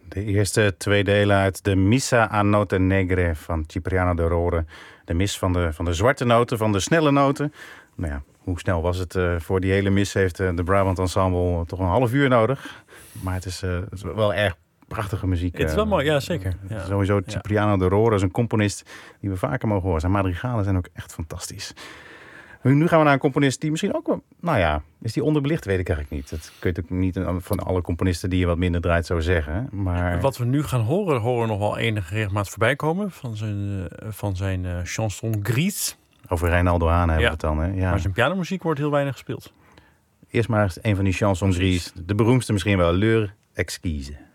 De eerste 2 delen uit de Missa a Note Negre van Cipriano de Rore. De mis van de zwarte noten, van de snelle noten. Nou ja, hoe snel was het? Voor die hele mis heeft de Brabant Ensemble toch een half uur nodig. Maar het is wel erg prachtige muziek. Het is wel mooi, ja zeker. Ja. Sowieso Cipriano de Rore is een componist die we vaker mogen horen. Zijn madrigalen zijn ook echt fantastisch. Nu gaan we naar een componist die misschien ook wel... Nou ja, is die onderbelicht? Weet ik eigenlijk niet. Dat kun je ook niet van alle componisten die je wat minder draait zo zeggen. Maar Wat we nu gaan horen we nog wel enige regelmaat voorbij komen. Van zijn chanson Grise. over Reinaldo Hane hebben we het dan. Hè? Ja. Maar zijn pianomuziek wordt heel weinig gespeeld. Eerst maar eens een van die chansons Grise. De beroemdste misschien wel, L'heure exquise.